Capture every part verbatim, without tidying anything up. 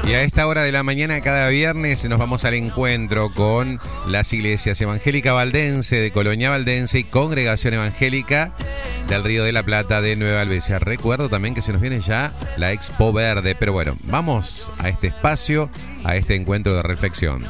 Y a esta hora de la mañana, cada viernes, nos vamos al encuentro con las iglesias Evangélica Valdense de Colonia Valdense y Congregación Evangélica del Río de la Plata de Nueva Albesia. Recuerdo también que se nos viene ya la Expo Verde, pero bueno, vamos a este espacio, a este encuentro de reflexión.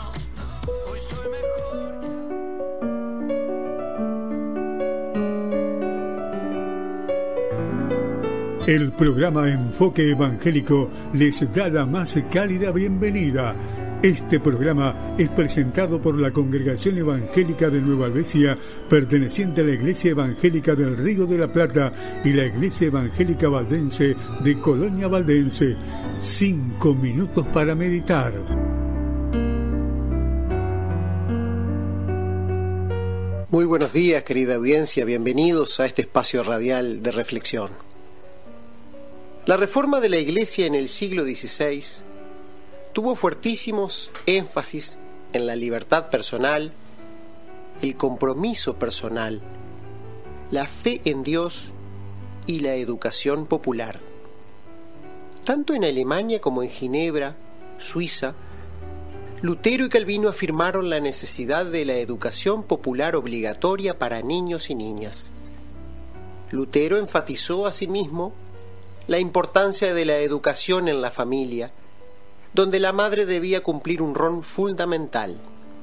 El programa Enfoque Evangélico les da la más cálida bienvenida. Este programa es presentado por la Congregación Evangélica de Nueva Albesia, perteneciente a la Iglesia Evangélica del Río de la Plata y la Iglesia Evangélica Valdense de Colonia Valdense. Cinco minutos para meditar. Muy buenos días, querida audiencia. Bienvenidos a este espacio radial de reflexión. La reforma de la Iglesia en el siglo dieciséis tuvo fuertísimos énfasis en la libertad personal, el compromiso personal, la fe en Dios y la educación popular. Tanto en Alemania como en Ginebra, Suiza, Lutero y Calvino afirmaron la necesidad de la educación popular obligatoria para niños y niñas. Lutero enfatizó asimismo la importancia de la educación en la familia, donde la madre debía cumplir un rol fundamental.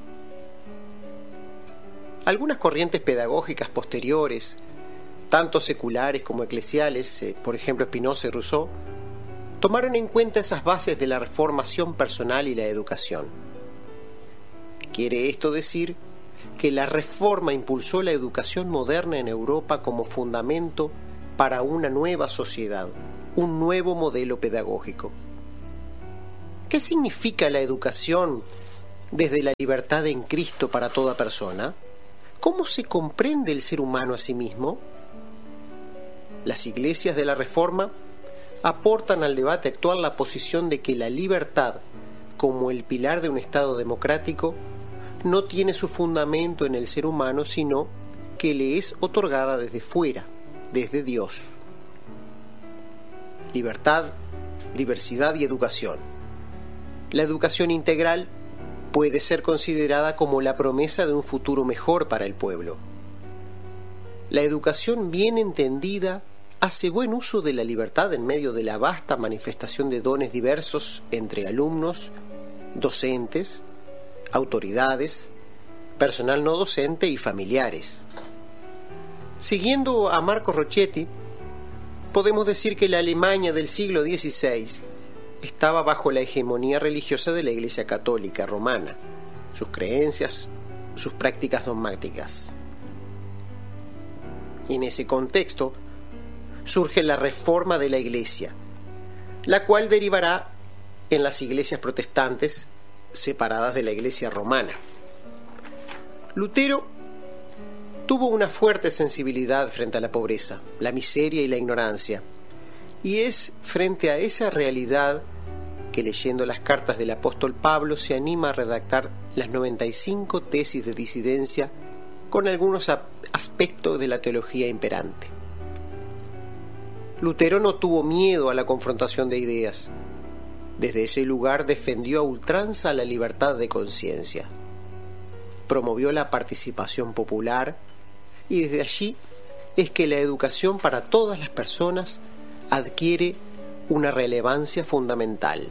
Algunas corrientes pedagógicas posteriores, tanto seculares como eclesiales, eh, por ejemplo Spinoza y Rousseau, tomaron en cuenta esas bases de la formación personal y la educación. Quiere esto decir que la Reforma impulsó la educación moderna en Europa como fundamento para una nueva sociedad, un nuevo modelo pedagógico. ¿Qué significa la educación desde la libertad en Cristo para toda persona? ¿Cómo se comprende el ser humano a sí mismo? Las iglesias de la Reforma aportan al debate actual la posición de que la libertad, como el pilar de un Estado democrático, no tiene su fundamento en el ser humano, sino que le es otorgada desde fuera, desde Dios. Libertad, diversidad y educación. La educación integral puede ser considerada como la promesa de un futuro mejor para el pueblo. La educación bien entendida hace buen uso de la libertad en medio de la vasta manifestación de dones diversos entre alumnos, docentes, autoridades, personal no docente y familiares. Siguiendo a Marco Rocchetti, podemos decir que la Alemania del siglo dieciséis estaba bajo la hegemonía religiosa de la Iglesia Católica Romana, sus creencias, sus prácticas dogmáticas. Y en ese contexto surge la reforma de la Iglesia, la cual derivará en las iglesias protestantes separadas de la Iglesia romana. Lutero tuvo una fuerte sensibilidad frente a la pobreza, la miseria y la ignorancia, y es frente a esa realidad que, leyendo las cartas del apóstol Pablo, se anima a redactar las noventa y cinco tesis de disidencia con algunos aspectos de la teología imperante. Lutero no tuvo miedo a la confrontación de ideas. Desde ese lugar defendió a ultranza la libertad de conciencia. Promovió la participación popular y desde allí es que la educación para todas las personas adquiere una relevancia fundamental.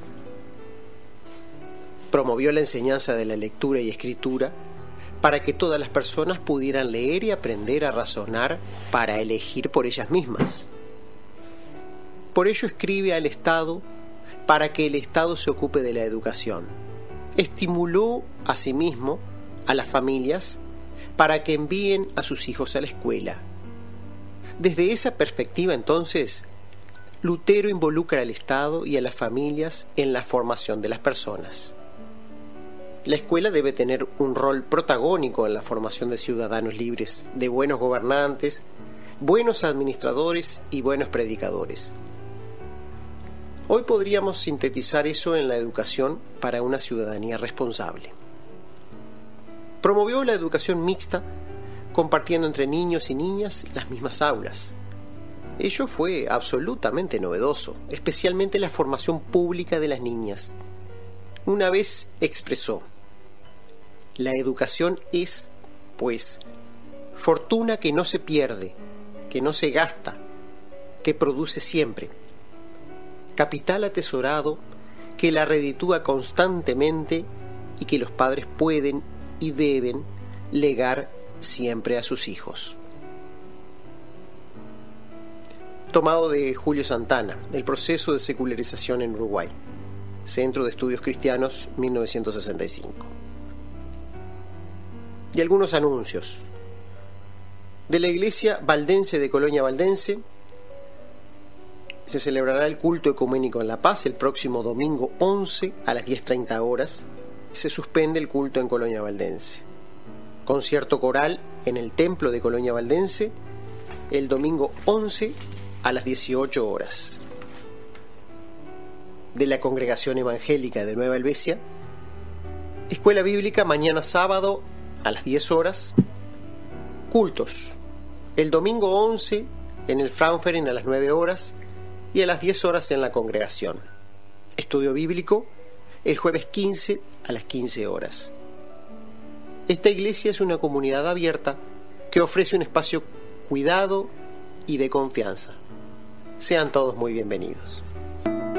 Promovió la enseñanza de la lectura y escritura para que todas las personas pudieran leer y aprender a razonar para elegir por ellas mismas. Por ello escribe al Estado para que el Estado se ocupe de la educación. Estimuló asimismo a las familias para que envíen a sus hijos a la escuela. Desde esa perspectiva, entonces, Lutero involucra al Estado y a las familias en la formación de las personas. La escuela debe tener un rol protagónico en la formación de ciudadanos libres, de buenos gobernantes, buenos administradores y buenos predicadores. Hoy podríamos sintetizar eso en la educación para una ciudadanía responsable. Promovió la educación mixta, compartiendo entre niños y niñas las mismas aulas. Ello fue absolutamente novedoso, especialmente la formación pública de las niñas. una vez expresó: la educación es, pues, fortuna que no se pierde, que no se gasta, que produce siempre, capital atesorado que la reditúa constantemente y que los padres pueden y deben legar siempre a sus hijos. Tomado de Julio Santana, El proceso de secularización en Uruguay, Centro de Estudios Cristianos, mil novecientos sesenta y cinco. Y algunos anuncios. De la Iglesia Valdense de Colonia Valdense se celebrará el culto ecuménico en La Paz el próximo domingo once a las diez treinta horas. Se suspende el culto en Colonia Valdense. Concierto coral en el Templo de Colonia Valdense el domingo once a las dieciocho horas. De la Congregación Evangélica de Nueva Helvecia, Escuela Bíblica mañana sábado a las diez horas. Cultos el domingo once en el Fraunferen a las nueve horas y a las diez horas en la congregación. Estudio bíblico el jueves quince a las quince horas. Esta iglesia es una comunidad abierta que ofrece un espacio cuidado y de confianza. Sean todos muy bienvenidos.